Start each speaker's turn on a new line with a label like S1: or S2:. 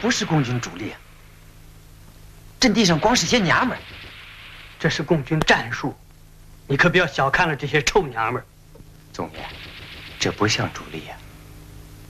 S1: 不是共军主力啊！阵地上光是些娘们儿。
S2: 这是共军战术，你可不要小看了这些臭娘们儿。
S1: 总爷，这不像主力呀。